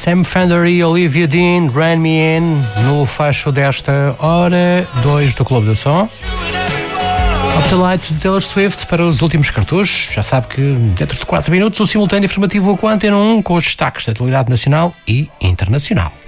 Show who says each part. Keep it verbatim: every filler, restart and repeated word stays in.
Speaker 1: Sam Fender e Olivia Dean, Ran Me In, no fecho desta hora dois do Clube da Som. Up to Light de Taylor Swift para os últimos cartuchos. Já sabe que dentro de quatro minutos o simultâneo informativo com a Antena um, com os destaques da atualidade nacional e internacional.